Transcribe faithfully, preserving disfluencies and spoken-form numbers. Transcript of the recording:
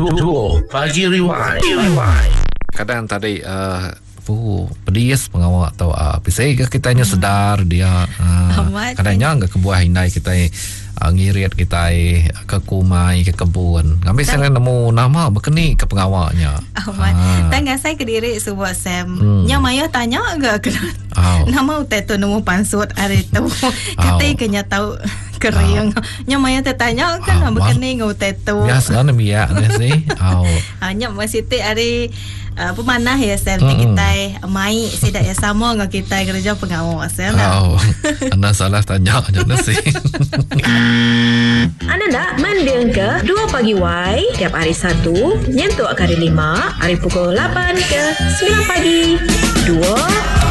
Duo Pagi Rewind. Kadang tadi uh, Oh, pedis pengawak atau uh, pisai ke kita hanya sedar dia uh, kadangnya enggak kebuah hindai kita uh, ngirit kita ke kumai ke kebun ngambil saya nemu nama berkeni ke pengawaknya amat uh. tangga saya ke diri sebuah sem hmm. nya maya tanya enggak ke oh. nama uteto nemu pansut hari tu kata kenya tahu kering oh. nya maya tanya kan oh, berkeni nguteto biasa namanya sih oh hanya masih ti hari Uh, pemanah ya Sam mm-hmm. kita mai tidak ya sama dengan kita kerja pengawas ya oh, anda salah tanya aja nasi anda nak mendeng ke dua pagi Y tiap hari Sabtu nyentuh hari lima hari pukul lapan ke sembilan pagi dua